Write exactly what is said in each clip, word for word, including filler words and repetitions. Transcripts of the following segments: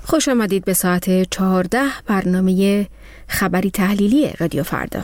خوش آمدید به ساعت چهارده برنامه خبری تحلیلی رادیو فردا.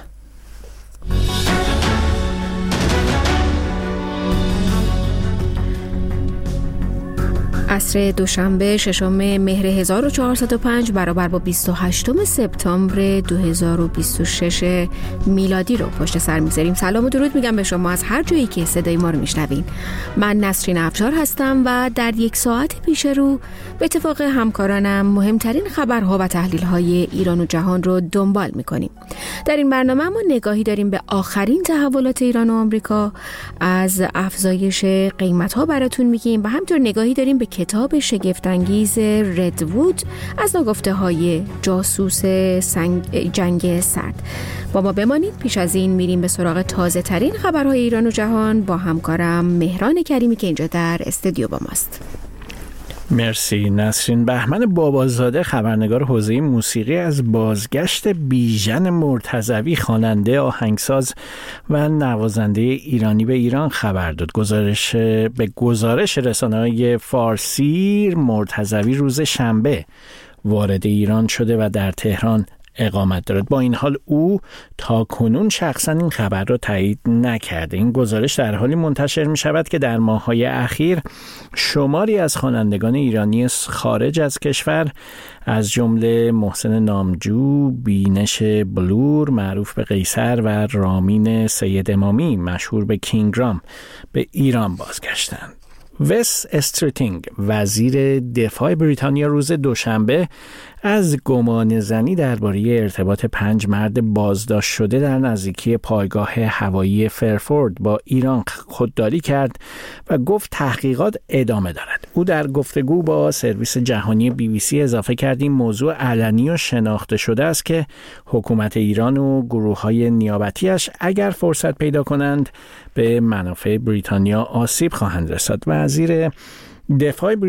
عصر دوشنبه ششم مهر هزار و چهارصد و پنج برابر با بیست و هشتم سپتامبر دو هزار و بیست و شش میلادی رو پشت سر میذاریم. سلام و درود میگم به شما از هر جایی که صدای ما رو میشنوین. من نسرین افشار هستم و در یک ساعت پیش رو به اتفاق همکارانم مهمترین خبرها و تحلیل‌های ایران و جهان رو دنبال میکنیم. در این برنامه ما نگاهی داریم به آخرین تحولات ایران و آمریکا، از افزایش قیمت‌ها براتون میگیم و همینطور نگاهی داریم به کتاب شگفت‌انگیز ردوود از نگفته‌های جاسوس سنگ جنگ سرد. با ما بمانید. پیش از این میریم به سراغ تازه ترین خبرهای ایران و جهان با همکارم مهران کریمی که اینجا در استودیو با ماست. مرسی نسرین. بهمن بابازاده خبرنگار حوزه موسیقی از بازگشت بیژن مرتضوی، خواننده، آهنگساز و نوازنده ایرانی به ایران خبر داد. گزارش به گزارش رسانه‌های فارسی، مرتضوی روز شنبه وارد ایران شده و در تهران اقامت دارد. با این حال او تا کنون شخصا این خبر را تایید نکرده. این گزارش در حالی منتشر می شود که در ماه‌های اخیر شماری از خوانندگان ایرانی خارج از کشور از جمله محسن نامجو، بینش بلور معروف به قیصر و رامین سید امامی مشهور به کینگ رام به ایران بازگشتند. وس استریتینگ وزیر دفاع بریتانیا روز دوشنبه از گمان زنی درباره ارتباط پنج مرد بازداشت شده در نزدیکی پایگاه هوایی فرفورد با ایران خودداری کرد و گفت تحقیقات ادامه دارد. او در گفتگو با سرویس جهانی بی بی سی اضافه کرد این موضوع علنی و شناخته شده است که حکومت ایران و گروه‌های نیابتیش اگر فرصت پیدا کنند به منافع بریتانیا آسیب خواهند رساند. وزیر دفاع